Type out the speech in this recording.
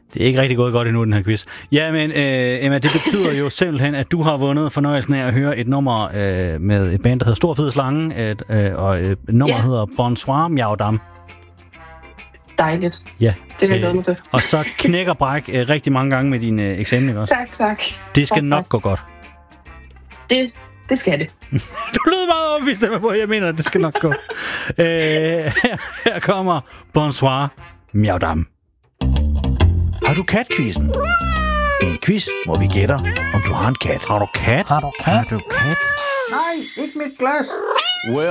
Det er ikke rigtig gået godt endnu, den her quiz. Ja, men Emma, det betyder jo simpelthen, at du har vundet fornøjelsen af at høre et nummer med et band, der hedder Stor Fed Slange, og nummeret hedder Bonsoir Miaudam. Dejligt. Ja. Det vil jeg glæde mig til. Og så knæk og bræk rigtig mange gange med din eksamen, ikke også? Tak. Det skal nok gå godt. Det skal det. Du lyder meget overbevist af mig på, jeg mener, at det skal nok gå. Her kommer Bonsoir Miaudam. Har du katquizzen? En quiz, hvor vi gætter, om du har en kat. Har du kat? Nej, ikke mit glas. Well.